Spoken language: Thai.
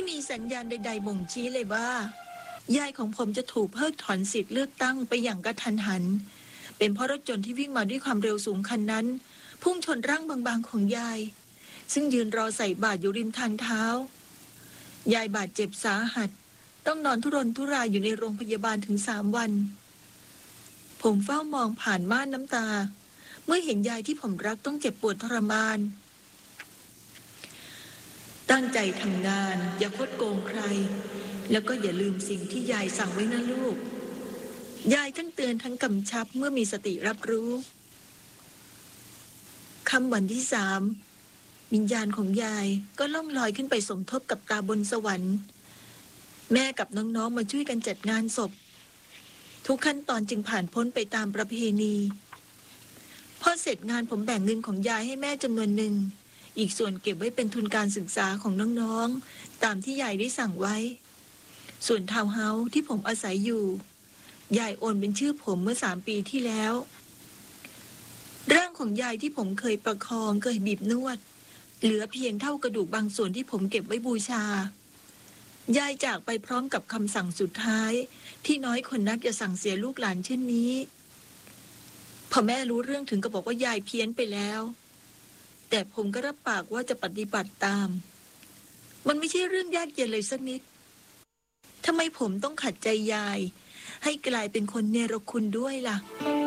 มีสัญญาณใดๆบ่งชี้เลยว่ายายของผมจะถูกเพิกถอนสิทธิ์เลือกตั้งไปอย่างกระทันหันเป็นเพราะรถยนต์ที่วิ่งมาด้วยความเร็วสูงคันนั้นพุ่งชนร่างบางๆของยายซึ่งยืนรอใส่บาตรอยู่ริมทางเท้ายายบาดเจ็บสาหัสต้องนอนทุรนทุรายอยู่ในโรงพยาบาลถึง3 วันผมเฝ้ามองผ่านม่านน้ำตาเมื่อเห็นยายที่ผมรักต้องเจ็บปวดทรมานตั้งใจทำงานอย่าคดโกงใครแล้วก็อย่าลืมสิ่งที่ยายสั่งไว้นะลูกยายทั้งเตือนทั้งกำชับเมื่อมีสติรับรู้ค่ำวันที่3วิญญาณของยายก็ล่องลอยขึ้นไปสมทบกับตาบนสวรรค์แม่กับน้องๆมาช่วยกันจัดงานศพทุกขั้นตอนจึงผ่านพ้นไปตามประเพณีพอเสร็จงานผมแบ่งเงินของยายให้แม่จำนวนหนึ่งอีกส่วนเก็บไว้เป็นทุนการศึกษาของน้องๆตามที่ยายได้สั่งไว้ส่วนทาวน์เฮาส์ที่ผมอาศัยอยู่ยายโอนเป็นชื่อผมเมื่อ3 ปีที่แล้วร่างของยายที่ผมเคยประคองเคยบีบนวดเหลือเพียงเท่ากระดูกบางส่วนที่ผมเก็บไว้บูชายายจากไปพร้อมกับคำสั่งสุดท้ายที่น้อยคนนักจะสั่งเสียลูกหลานเช่นนี้พอแม่รู้เรื่องถึงก็บอกว่ายายเพี้ยนไปแล้วแต่ผมก็รับปากว่าจะปฏิบัติตามมันไม่ใช่เรื่องยากเย็นเลยสักนิดทำไมผมต้องขัดใจยายให้กลายเป็นคนเนรคุณด้วยล่ะ